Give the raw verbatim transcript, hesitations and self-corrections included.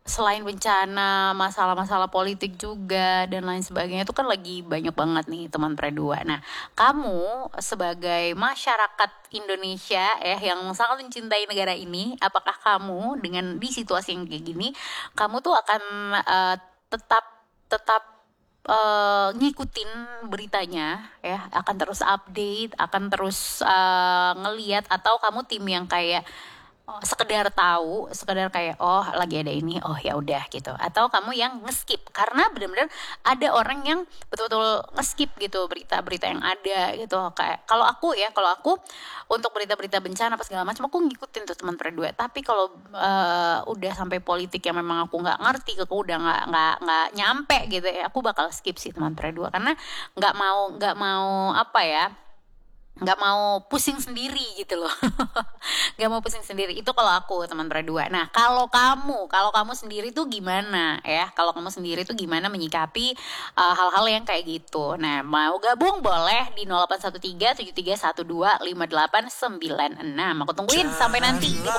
selain bencana, masalah-masalah politik juga dan lain sebagainya itu kan lagi banyak banget nih teman Predua. Nah, kamu sebagai masyarakat Indonesia ya yang sangat mencintai negara ini, apakah kamu dengan di situasi yang kayak gini, kamu tuh akan uh, tetap tetap uh, ngikutin beritanya ya, akan terus update, akan terus uh, ngeliat, atau kamu tim yang kayak oh, sekedar tahu, sekedar kayak oh lagi ada ini, oh ya udah gitu. Atau kamu yang nge-skip karena benar-benar ada orang yang betul-betul nge-skip gitu berita-berita yang ada gitu. Kayak kalau aku ya, kalau aku untuk berita-berita bencana apa segala macam aku ngikutin tuh teman Predua. Tapi kalau uh, udah sampai politik yang memang aku nggak ngerti, aku udah nggak nggak nggak nyampe gitu ya, aku bakal skip sih teman Predua karena nggak mau nggak mau apa ya, nggak mau pusing sendiri gitu loh. Nggak mau pusing sendiri itu kalau aku teman Predua. Nah kalau kamu kalau kamu sendiri tuh gimana ya, kalau kamu sendiri tuh gimana menyikapi uh, hal-hal yang kayak gitu. Nah mau gabung boleh di nol delapan satu tiga tujuh tiga satu dua lima delapan sembilan enam. Aku tungguin sampai nanti di